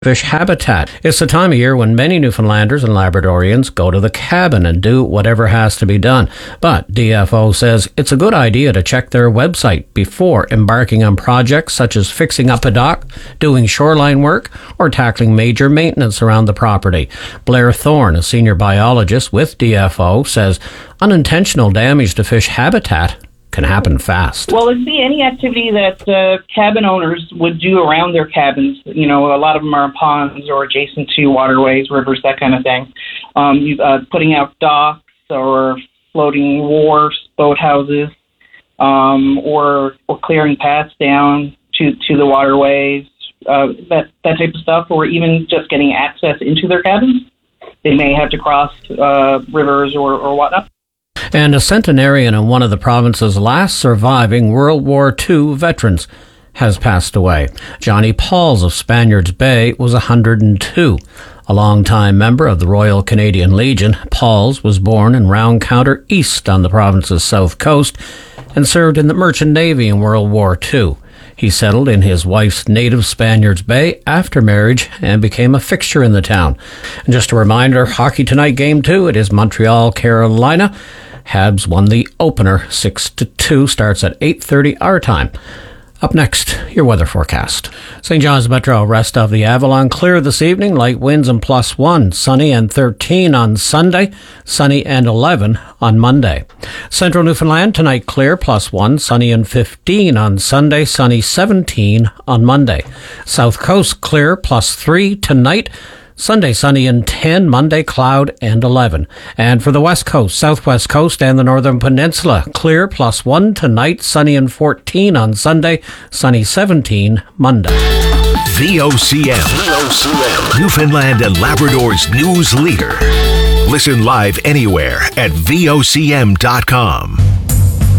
Fish habitat. It's the time of year when many Newfoundlanders and Labradorians go to the cabin and do whatever has to be done. But DFO says it's a good idea to check their website before embarking on projects such as fixing up a dock, doing shoreline work, or tackling major maintenance around the property. Blair Thorne, a senior biologist with DFO, says unintentional damage to fish habitat can happen fast. Well, it'd be any activity that cabin owners would do around their cabins. You know, a lot of them are ponds or adjacent to waterways, rivers, that kind of thing. Putting out docks or floating wharfs, boathouses, or clearing paths down to the waterways, that type of stuff, or even just getting access into their cabins. They may have to cross rivers or whatnot. And a centenarian and one of the province's last surviving World War II veterans has passed away. Johnny Pauls of Spaniards Bay was 102. A longtime member of the Royal Canadian Legion, Pauls was born in Roundcounter East on the province's south coast and served in the Merchant Navy in World War II. He settled in his wife's native Spaniards Bay after marriage and became a fixture in the town. And just a reminder, Hockey Tonight Game 2, it is Montreal, Carolina. Habs won the opener 6-2, starts at 8:30 our time. Up next, your weather forecast. St. John's Metro, rest of the Avalon clear this evening, light winds and +1, sunny and 13 on Sunday, sunny and 11 on Monday. Central Newfoundland tonight clear +1, sunny and 15 on Sunday, sunny 17 on Monday. South Coast clear +3 tonight, Sunday sunny and 10, Monday cloud and 11. And for the West Coast, Southwest Coast and the Northern Peninsula, clear +1 tonight, sunny and 14 on Sunday, sunny 17 Monday. VOCM, Newfoundland and Labrador's news leader. Listen live anywhere at VOCM.com.